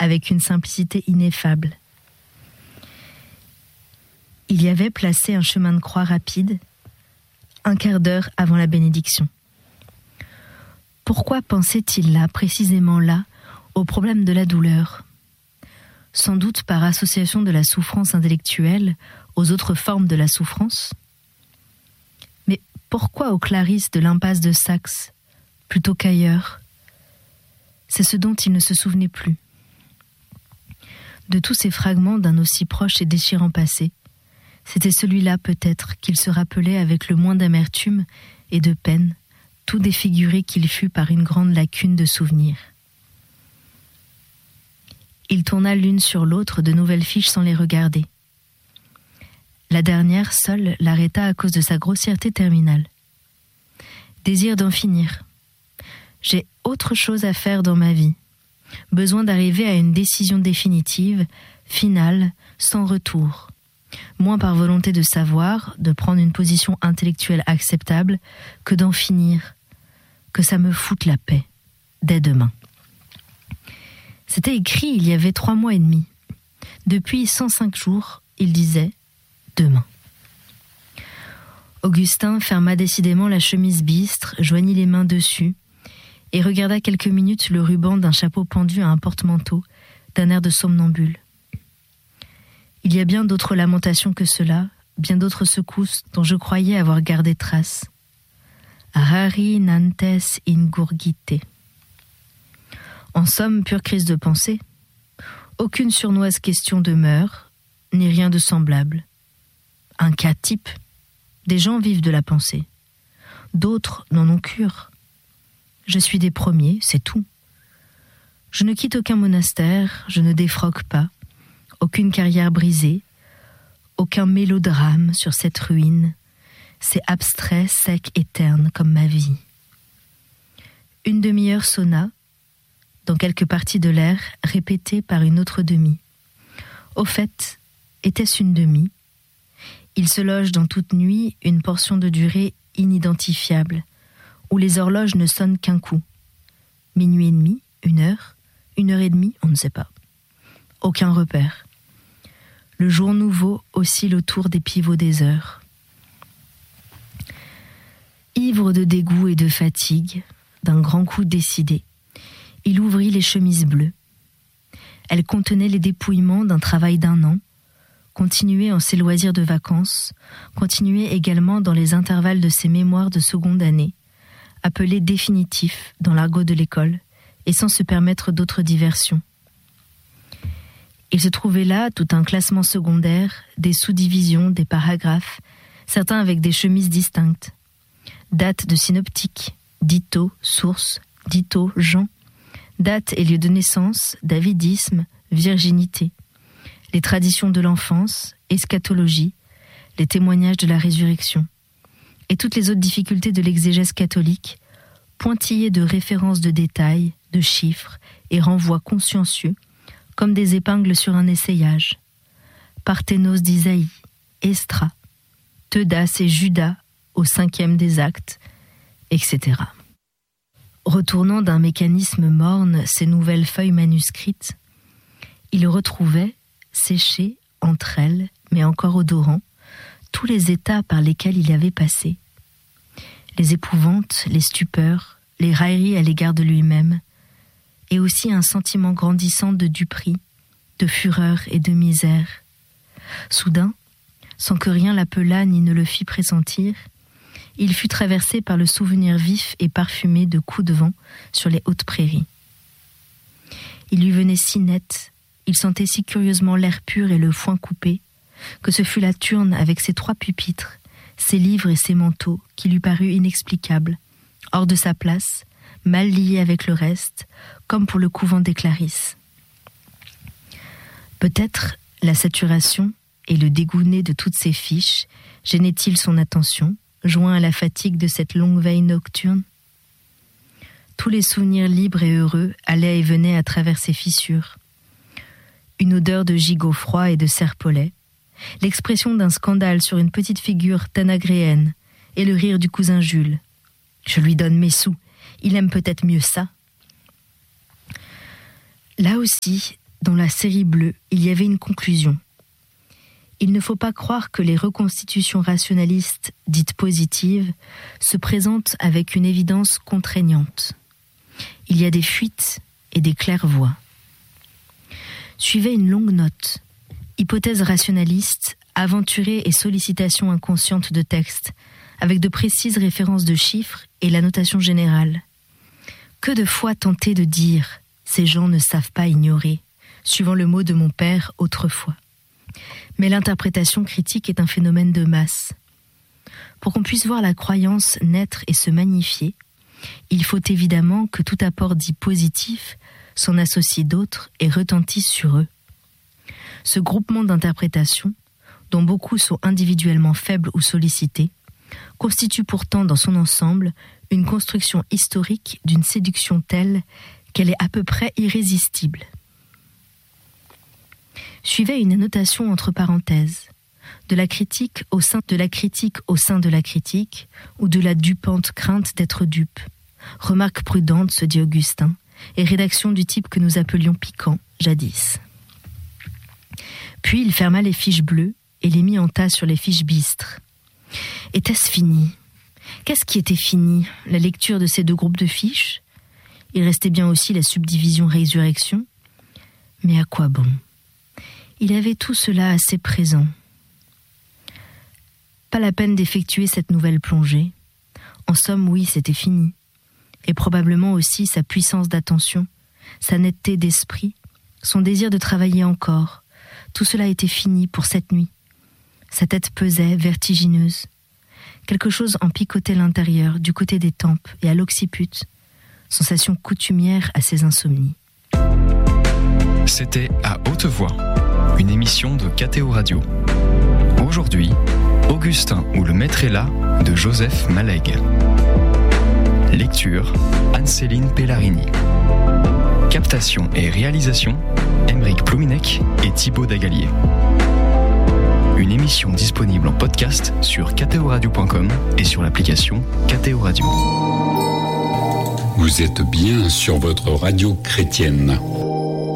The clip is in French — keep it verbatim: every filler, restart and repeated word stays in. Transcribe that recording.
avec une simplicité ineffable. Il y avait placé un chemin de croix rapide, un quart d'heure avant la bénédiction. Pourquoi pensait-il là, précisément là, au problème de la douleur ? Sans doute par association de la souffrance intellectuelle aux autres formes de la souffrance. Mais pourquoi aux Clarisses de l'impasse de Saxe, plutôt qu'ailleurs ? C'est ce dont il ne se souvenait plus. De tous ces fragments d'un aussi proche et déchirant passé, c'était celui-là peut-être qu'il se rappelait avec le moins d'amertume et de peine, tout défiguré qu'il fut par une grande lacune de souvenirs. Il tourna l'une sur l'autre de nouvelles fiches sans les regarder. La dernière seule l'arrêta à cause de sa grossièreté terminale. Désir d'en finir. J'ai autre chose à faire dans ma vie. Besoin d'arriver à une décision définitive, finale, sans retour. Moins par volonté de savoir, de prendre une position intellectuelle acceptable, que d'en finir, que ça me foute la paix, dès demain. C'était écrit il y avait trois mois et demi. Depuis cent cinq jours, il disait « demain ». Augustin ferma décidément la chemise bistre, joignit les mains dessus et regarda quelques minutes le ruban d'un chapeau pendu à un porte-manteau, d'un air de somnambule. Il y a bien d'autres lamentations que cela, bien d'autres secousses dont je croyais avoir gardé trace. Rari nantes ingurgite. En somme, pure crise de pensée. Aucune sournoise question demeure, ni rien de semblable. Un cas type. Des gens vivent de la pensée. D'autres n'en ont cure. Je suis des premiers, c'est tout. Je ne quitte aucun monastère, je ne défroque pas, aucune carrière brisée, aucun mélodrame sur cette ruine. C'est abstrait, sec et terne comme ma vie. Une demi-heure sonna, dans quelque partie de l'air, répétée par une autre demi. Au fait, était-ce une demi ? Il se loge dans toute nuit une portion de durée inidentifiable, où les horloges ne sonnent qu'un coup. Minuit et demi, une heure, une heure et demie, on ne sait pas. Aucun repère. Le jour nouveau oscille autour des pivots des heures. Ivre de dégoût et de fatigue, d'un grand coup décidé, il ouvrit les chemises bleues. Elles contenaient les dépouillements d'un travail d'un an, continué en ses loisirs de vacances, continué également dans les intervalles de ses mémoires de seconde année, appelés définitifs dans l'argot de l'école, et sans se permettre d'autres diversions. Il se trouvait là tout un classement secondaire, des sous-divisions, des paragraphes, certains avec des chemises distinctes. Date de synoptique, dito, source, dito, Jean, date et lieu de naissance, davidisme, virginité, les traditions de l'enfance, eschatologie, les témoignages de la résurrection, et toutes les autres difficultés de l'exégèse catholique, pointillées de références de détails, de chiffres et renvois consciencieux, comme des épingles sur un essayage. Parthénos d'Isaïe, Esdras, Teudas et Judas au cinquième des actes, et cetera. Retournant d'un mécanisme morne ces nouvelles feuilles manuscrites, il retrouvait, séchés entre elles, mais encore odorants, tous les états par lesquels il avait passé. Les épouvantes, les stupeurs, les railleries à l'égard de lui-même, et aussi un sentiment grandissant de duperie, de fureur et de misère. Soudain, sans que rien l'appelât ni ne le fît pressentir, il fut traversé par le souvenir vif et parfumé de coups de vent sur les hautes prairies. Il lui venait si net, il sentait si curieusement l'air pur et le foin coupé, que ce fut la turne avec ses trois pupitres, ses livres et ses manteaux qui lui parut inexplicable, hors de sa place, mal lié avec le reste, comme pour le couvent des Clarisses. Peut-être la saturation et le dégoût né de toutes ces fiches gênaient-ils son attention, joint à la fatigue de cette longue veille nocturne. Tous les souvenirs libres et heureux allaient et venaient à travers ces fissures. Une odeur de gigot froid et de serpolet, l'expression d'un scandale sur une petite figure tanagréenne et le rire du cousin Jules. Je lui donne mes sous, il aime peut-être mieux ça. Là aussi, dans la série bleue, il y avait une conclusion. Il ne faut pas croire que les reconstitutions rationalistes dites positives se présentent avec une évidence contraignante. Il y a des fuites et des claires-voies. Suivait une longue note, hypothèse rationaliste, aventurée et sollicitation inconsciente de texte, avec de précises références de chiffres et la notation générale. Que de fois tenté de dire « ces gens ne savent pas ignorer », suivant le mot de mon père autrefois. Mais l'interprétation critique est un phénomène de masse. Pour qu'on puisse voir la croyance naître et se magnifier, il faut évidemment que tout apport dit positif s'en associe d'autres et retentisse sur eux. Ce groupement d'interprétations, dont beaucoup sont individuellement faibles ou sollicités, constitue pourtant dans son ensemble une construction historique d'une séduction telle qu'elle est à peu près irrésistible. Suivait une annotation entre parenthèses, de la critique au sein de la critique au sein de la critique, ou de la dupante crainte d'être dupe. Remarque prudente, se dit Augustin, et rédaction du type que nous appelions piquant, jadis. Puis il ferma les fiches bleues et les mit en tas sur les fiches bistres. Était-ce fini ? Qu'est-ce qui était fini ? La lecture de ces deux groupes de fiches ? Il restait bien aussi la subdivision résurrection. Mais à quoi bon ? Il avait tout cela assez présent. Pas la peine d'effectuer cette nouvelle plongée. En somme, oui, c'était fini. Et probablement aussi sa puissance d'attention, sa netteté d'esprit, son désir de travailler encore. Tout cela était fini pour cette nuit. Sa tête pesait, vertigineuse. Quelque chose en picotait l'intérieur, du côté des tempes et à l'occiput, sensation coutumière à ses insomnies. C'était À Haute Voix, une émission de K T O Radio. Aujourd'hui, Augustin ou le maître est là de Joseph Malègue. Lecture, Anne-Céline Pellarini. Captation et réalisation, Aymeric Plouminec et Thibaut Dagalier. Une émission disponible en podcast sur k t o radio point com et sur l'application K T O Radio. Vous êtes bien sur votre radio chrétienne.